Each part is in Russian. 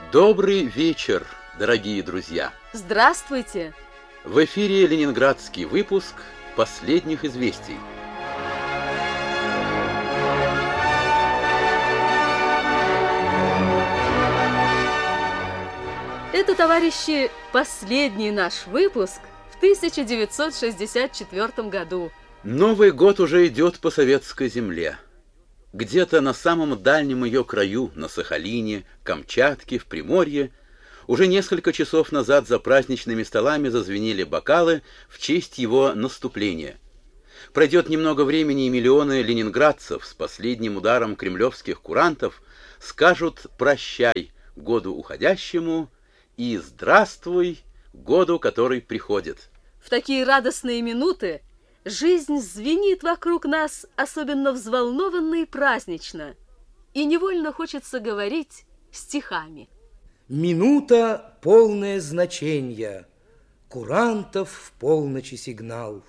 Добрый вечер, дорогие друзья! Здравствуйте! В эфире ленинградский выпуск последних известий. Это, товарищи, последний наш выпуск в 1964 году. Новый год уже идет по советской земле. Где-то на самом дальнем ее краю, на Сахалине, Камчатке, в Приморье, уже несколько часов назад за праздничными столами зазвенели бокалы в честь его наступления. Пройдет немного времени, и миллионы ленинградцев с последним ударом кремлевских курантов скажут «прощай» году уходящему и «здравствуй» году, который приходит. В такие радостные минуты жизнь звенит вокруг нас особенно взволнованно и празднично, и невольно хочется говорить стихами. Минута полное значение, курантов в полночи сигнал.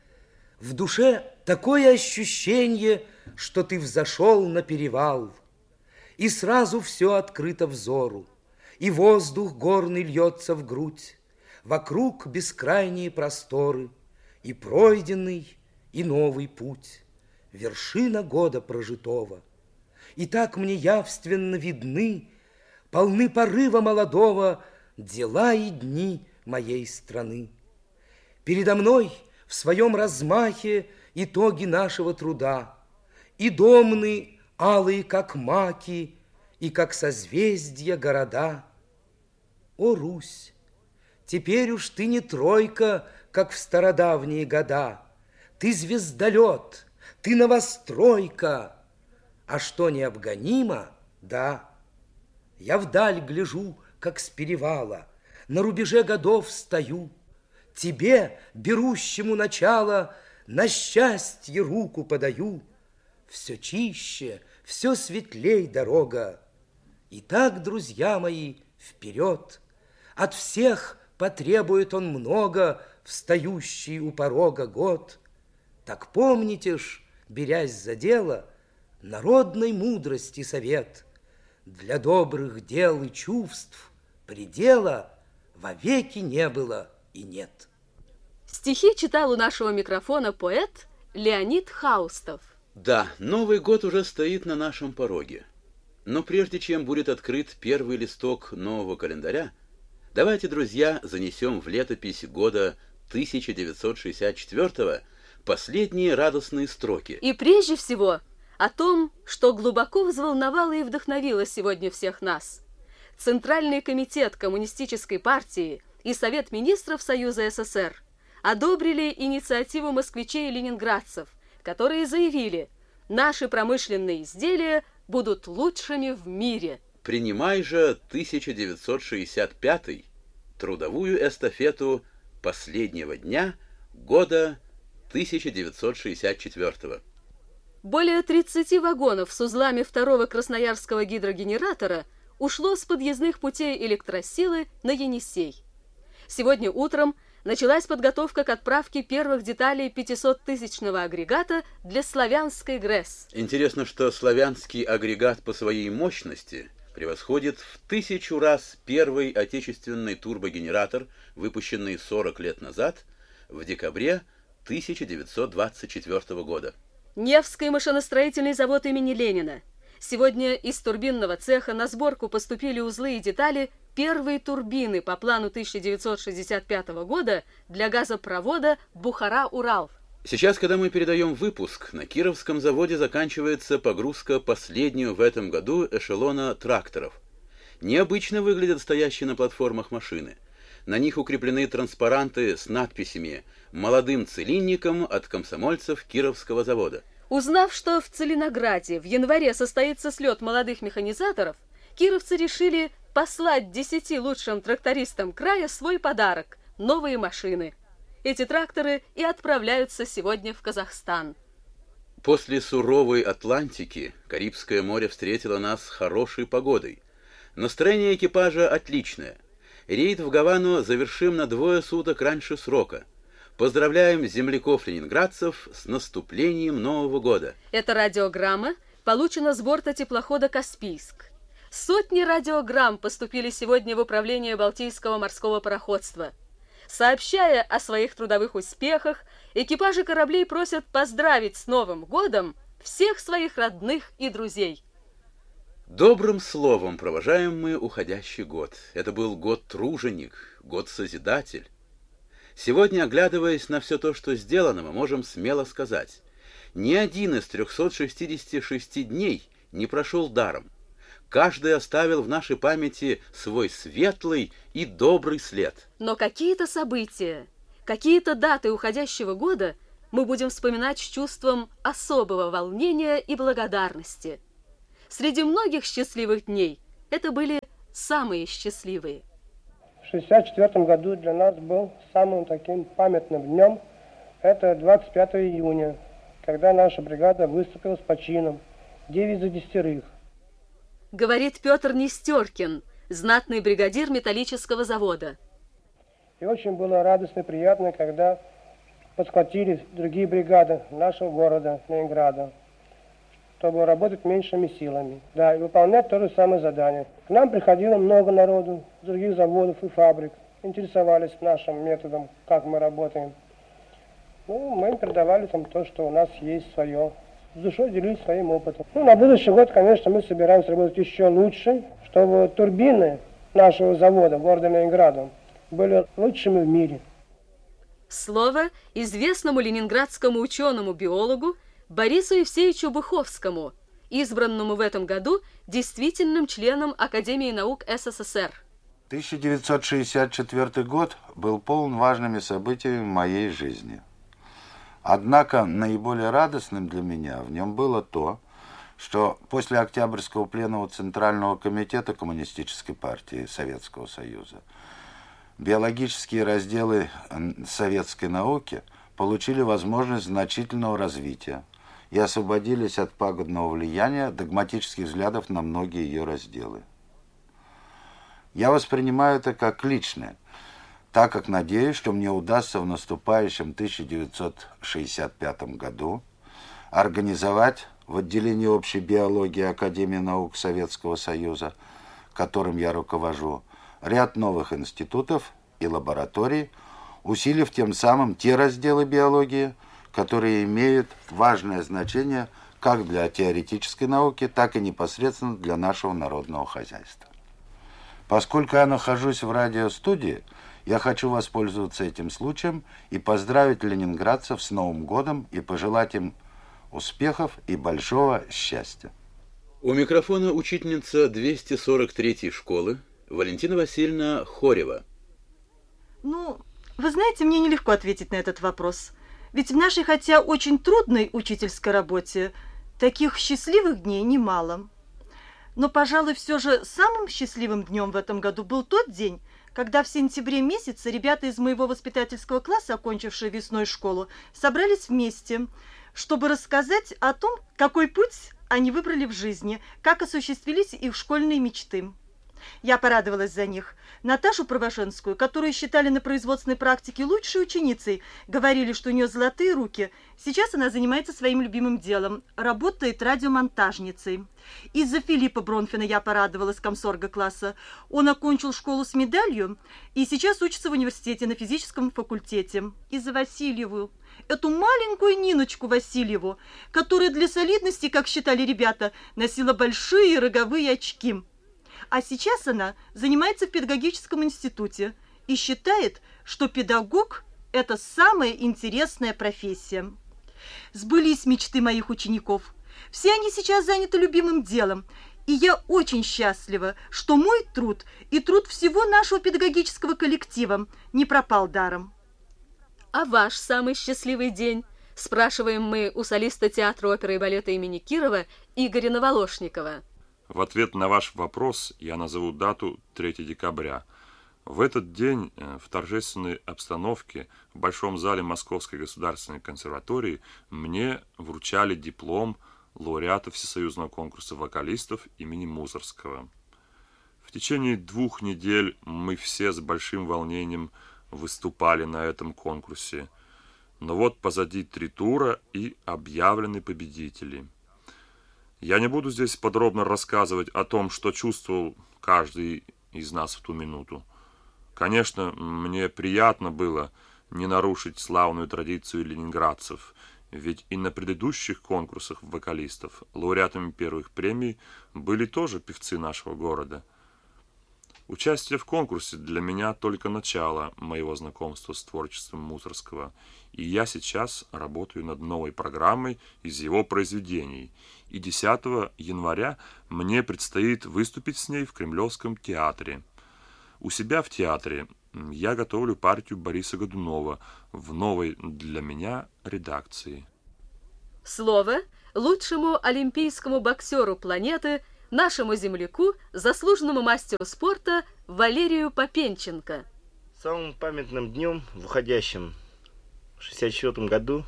В душе такое ощущение, что ты взошел на перевал, и сразу все открыто взору, и воздух горный льется в грудь, вокруг бескрайние просторы, и пройденный, и новый путь, вершина года прожитого. И так мне явственно видны, полны порыва молодого, дела и дни моей страны. Передо мной в своем размахе итоги нашего труда, и домны, алые, как маки, и как созвездия города. О, Русь, теперь уж ты не тройка, как в стародавние года. Ты звездолет, ты новостройка. А что необгонимо, да. Я вдаль гляжу, как с перевала, на рубеже годов стою. Тебе, берущему начало, на счастье руку подаю. Все чище, все светлей дорога. Итак, друзья мои, вперед! От всех потребует он много, встающий у порога год. Так помните ж, берясь за дело, народной мудрости совет. Для добрых дел и чувств предела вовеки не было и нет. Стихи читал у нашего микрофона поэт Леонид Хаустов. Да, Новый год уже стоит на нашем пороге. Но прежде чем будет открыт первый листок нового календаря, давайте, друзья, занесем в летопись года 1964 последние радостные строки. И прежде всего о том, что глубоко взволновало и вдохновило сегодня всех нас. Центральный комитет Коммунистической партии и Совет министров Союза СССР одобрили инициативу москвичей и ленинградцев, которые заявили: наши промышленные изделия будут лучшими в мире. Принимай же 1965 трудовую эстафету последнего дня года 1964. Более 30 вагонов с узлами второго красноярского гидрогенератора ушло с подъездных путей электросилы на Енисей. Сегодня утром началась подготовка к отправке первых деталей 500-тысячного агрегата для Славянской ГРЭС. Интересно, что славянский агрегат по своей мощности превосходит в 1000 раз первый отечественный турбогенератор, выпущенный 40 лет назад, в декабре 1924 года. Невский машиностроительный завод имени Ленина. Сегодня из турбинного цеха на сборку поступили узлы и детали первой турбины по плану 1965 года для газопровода Бухара-Урал. Сейчас, когда мы передаем выпуск, на Кировском заводе заканчивается погрузка последнего в этом году эшелона тракторов. Необычно выглядят стоящие на платформах машины. На них укреплены транспаранты с надписями «Молодым целинникам от комсомольцев Кировского завода». Узнав, что в Целинограде в январе состоится слет молодых механизаторов, кировцы решили послать 10 лучшим трактористам края свой подарок – новые машины. Эти тракторы и отправляются сегодня в Казахстан. После суровой Атлантики Карибское море встретило нас хорошей погодой. Настроение экипажа отличное. Рейд в Гавану завершим на 2 суток раньше срока. Поздравляем земляков-ленинградцев с наступлением Нового года. Эта радиограмма получена с борта теплохода «Каспийск». Сотни радиограмм поступили сегодня в управление Балтийского морского пароходства. Сообщая о своих трудовых успехах, экипажи кораблей просят поздравить с Новым годом всех своих родных и друзей. Добрым словом провожаем мы уходящий год. Это был год-труженик, год-созидатель. Сегодня, оглядываясь на все то, что сделано, мы можем смело сказать, ни один из 366 дней не прошел даром. Каждый оставил в нашей памяти свой светлый и добрый след. Но какие-то события, какие-то даты уходящего года мы будем вспоминать с чувством особого волнения и благодарности. Среди многих счастливых дней это были самые счастливые. В 1964 году для нас был самым таким памятным днем. Это 25 июня, когда наша бригада выступила с почином 9 за 10. Говорит Петр Нестеркин, знатный бригадир металлического завода. И очень было радостно и приятно, когда подхватили другие бригады нашего города, Ленинграда, чтобы работать меньшими силами. Да, и выполнять то же самое задание. К нам приходило много народу с других заводов и фабрик. Интересовались нашим методом, как мы работаем. Ну, мы им передавали там то, что у нас есть свое. С душой делились своим опытом. Ну, на будущий год, конечно, мы собираемся работать еще лучше, чтобы турбины нашего завода, города Ленинграда, были лучшими в мире. Слово известному ленинградскому ученому-биологу Борису Евсеевичу Быховскому, избранному в этом году действительным членом Академии наук СССР. 1964 год был полон важными событиями в моей жизни. Однако наиболее радостным для меня в нем было то, что после Октябрьского пленума Центрального комитета Коммунистической партии Советского Союза биологические разделы советской науки получили возможность значительного развития и освободились от пагубного влияния догматических взглядов на многие ее разделы. Я воспринимаю это как личное, так как надеюсь, что мне удастся в наступающем 1965 году организовать в отделении общей биологии Академии наук Советского Союза, которым я руковожу, ряд новых институтов и лабораторий, усилив тем самым те разделы биологии, которые имеют важное значение как для теоретической науки, так и непосредственно для нашего народного хозяйства. Поскольку я нахожусь в радиостудии, я хочу воспользоваться этим случаем и поздравить ленинградцев с Новым годом и пожелать им успехов и большого счастья. У микрофона учительница 243-й школы Валентина Васильевна Хорева. Ну, вы знаете, мне нелегко ответить на этот вопрос. Ведь в нашей, хотя очень трудной учительской работе, таких счастливых дней немало. Но, пожалуй, все же самым счастливым днем в этом году был тот день, когда в сентябре месяце ребята из моего воспитательского класса, окончившие весной школу, собрались вместе, чтобы рассказать о том, какой путь они выбрали в жизни, как осуществились их школьные мечты. Я порадовалась за них. Наташу Провошенскую, которую считали на производственной практике лучшей ученицей, говорили, что у нее золотые руки. Сейчас она занимается своим любимым делом, работает радиомонтажницей. Из-за Филиппа Бронфена я порадовалась, комсорга класса. Он окончил школу с медалью и сейчас учится в университете на физическом факультете. И за Васильеву, эту маленькую Ниночку Васильеву, которая для солидности, как считали ребята, носила большие роговые очки. А сейчас она занимается в педагогическом институте и считает, что педагог – это самая интересная профессия. Сбылись мечты моих учеников. Все они сейчас заняты любимым делом. И я очень счастлива, что мой труд и труд всего нашего педагогического коллектива не пропал даром. А ваш самый счастливый день? Спрашиваем мы у солиста театра оперы и балета имени Кирова Игоря Наволошникова. В ответ на ваш вопрос я назову дату 3 декабря. В этот день в торжественной обстановке в Большом зале Московской государственной консерватории мне вручали диплом лауреата Всесоюзного конкурса вокалистов имени Мусоргского. В течение 2 недель мы все с большим волнением выступали на этом конкурсе. Но вот позади 3 тура и объявлены победители. Я не буду здесь подробно рассказывать о том, что чувствовал каждый из нас в ту минуту. Конечно, мне приятно было не нарушить славную традицию ленинградцев, ведь и на предыдущих конкурсах вокалистов лауреатами первых премий были тоже певцы нашего города. Участие в конкурсе для меня только начало моего знакомства с творчеством Мусоргского, и я сейчас работаю над новой программой из его произведений, и 10 января мне предстоит выступить с ней в Кремлевском театре. У себя в театре я готовлю партию Бориса Годунова в новой для меня редакции. Слово лучшему олимпийскому боксеру планеты, нашему земляку, заслуженному мастеру спорта Валерию Попенченко. Самым памятным днем в уходящем 1964 году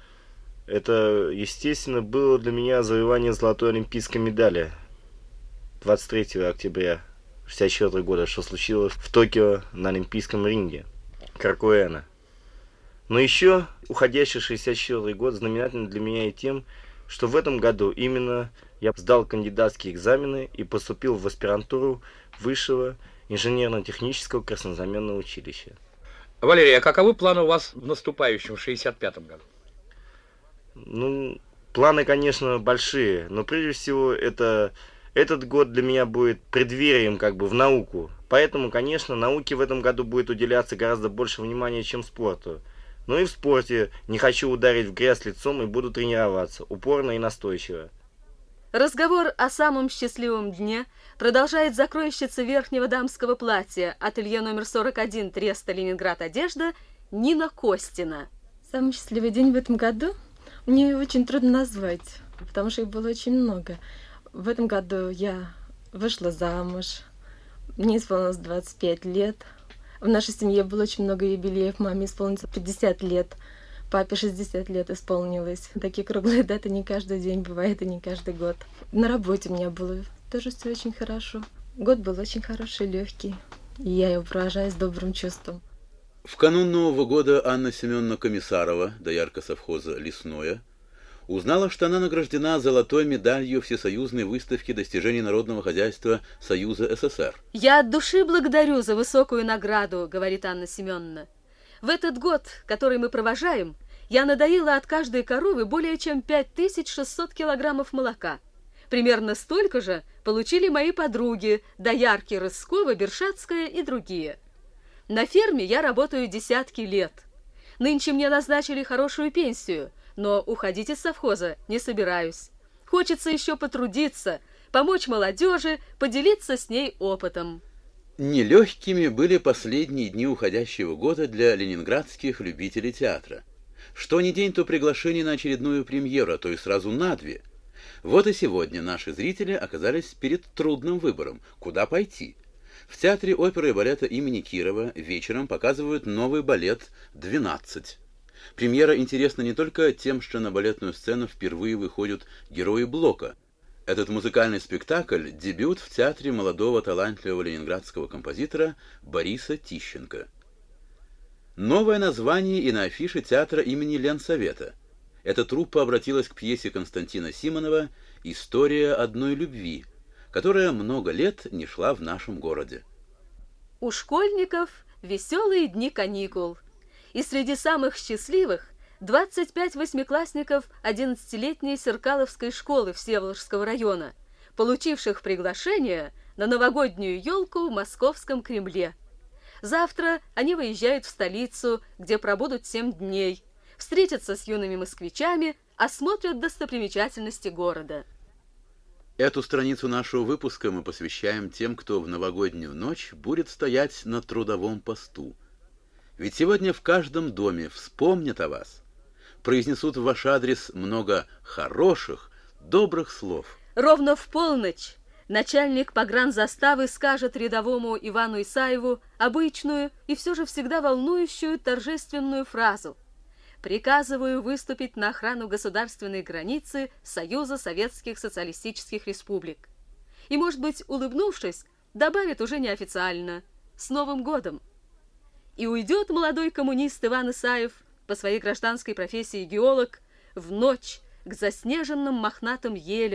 это, естественно, было для меня завоевание золотой олимпийской медали 23 октября 1964 года, что случилось в Токио на олимпийском ринге Кракуэна. Но еще уходящий 1964 год знаменателен для меня и тем, что в этом году именно я сдал кандидатские экзамены и поступил в аспирантуру Высшего инженерно-технического краснознаменного училища. Валерий, а каковы планы у вас в наступающем 65-м году? Ну, планы, конечно, большие, но прежде всего этот год для меня будет преддверием в науку. Поэтому, конечно, науке в этом году будет уделяться гораздо больше внимания, чем спорту. Но и в спорте не хочу ударить в грязь лицом и буду тренироваться упорно и настойчиво. Разговор о самом счастливом дне продолжает закройщица верхнего дамского платья ателье номер 41 Треста Ленинград Одежда Нина Костина. Самый счастливый день в этом году мне очень трудно назвать, потому что их было очень много. В этом году я вышла замуж, мне исполнилось 25 лет. В нашей семье было очень много юбилеев. Маме исполнилось 50 лет, папе 60 лет исполнилось. Такие круглые даты не каждый день бывает и не каждый год. На работе у меня было тоже все очень хорошо. Год был очень хороший, легкий, и я его провожаю с добрым чувством. В канун Нового года Анна Семеновна Комиссарова, доярка совхоза «Лесное», узнала, что она награждена золотой медалью Всесоюзной выставки достижений народного хозяйства Союза СССР. «Я от души благодарю за высокую награду», — говорит Анна Семеновна. «В этот год, который мы провожаем, я надоила от каждой коровы более чем 5600 килограммов молока. Примерно столько же получили мои подруги, доярки Рыскова, Бершатская и другие. На ферме я работаю десятки лет. Нынче мне назначили хорошую пенсию, но уходить из совхоза не собираюсь. Хочется еще потрудиться, помочь молодежи, поделиться с ней опытом». Нелегкими были последние дни уходящего года для ленинградских любителей театра. Что ни день, то приглашение на очередную премьеру, а то и сразу на две. Вот и сегодня наши зрители оказались перед трудным выбором, куда пойти. В театре оперы и балета имени Кирова вечером показывают новый балет «12». Премьера интересна не только тем, что на балетную сцену впервые выходят герои Блока. Этот музыкальный спектакль – дебют в театре молодого талантливого ленинградского композитора Бориса Тищенко. Новое название и на афише театра имени Ленсовета. Эта труппа обратилась к пьесе Константина Симонова «История одной любви», которая много лет не шла в нашем городе. У школьников веселые дни каникул. И среди самых счастливых 25 восьмиклассников 11-летней Серкаловской школы Всеволожского района, получивших приглашение на новогоднюю елку в Московском Кремле. Завтра они выезжают в столицу, где пробудут 7 дней, встретятся с юными москвичами, осмотрят достопримечательности города. Эту страницу нашего выпуска мы посвящаем тем, кто в новогоднюю ночь будет стоять на трудовом посту. Ведь сегодня в каждом доме вспомнят о вас, произнесут в ваш адрес много хороших, добрых слов. Ровно в полночь начальник погранзаставы скажет рядовому Ивану Исаеву обычную и все же всегда волнующую торжественную фразу: «Приказываю выступить на охрану государственной границы Союза Советских Социалистических Республик». И, может быть, улыбнувшись, добавит уже неофициально: «С Новым годом!» И уйдет молодой коммунист Иван Исаев, по своей гражданской профессии геолог, в ночь к заснеженным мохнатым елям,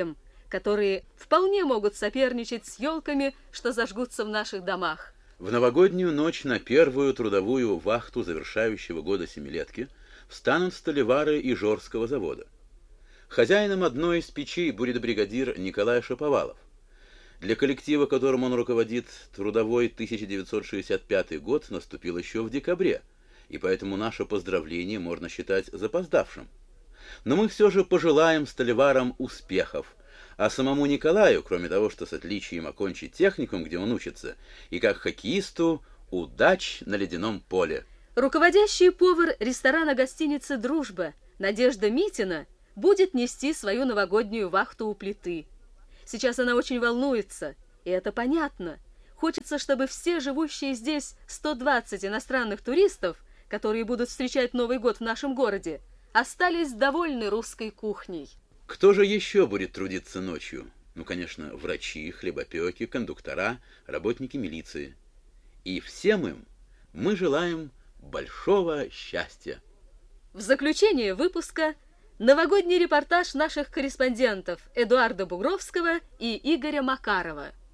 которые вполне могут соперничать с елками, что зажгутся в наших домах. В новогоднюю ночь на первую трудовую вахту завершающего года семилетки встанут столевары Ижорского завода. Хозяином одной из печей будет бригадир Николай Шаповалов. Для коллектива, которым он руководит, трудовой 1965 год наступил еще в декабре, и поэтому наше поздравление можно считать запоздавшим. Но мы все же пожелаем столеварам успехов, а самому Николаю, кроме того, что с отличием окончить техникум, где он учится, и как хоккеисту, удач на ледяном поле. Руководящий повар ресторана гостиницы «Дружба» Надежда Митина будет нести свою новогоднюю вахту у плиты. Сейчас она очень волнуется, и это понятно. Хочется, чтобы все живущие здесь 120 иностранных туристов, которые будут встречать Новый год в нашем городе, остались довольны русской кухней. Кто же еще будет трудиться ночью? Ну, конечно, врачи, хлебопеки, кондуктора, работники милиции. И всем им мы желаем большого счастья. В заключение выпуска новогодний репортаж наших корреспондентов Эдуарда Бугровского и Игоря Макарова.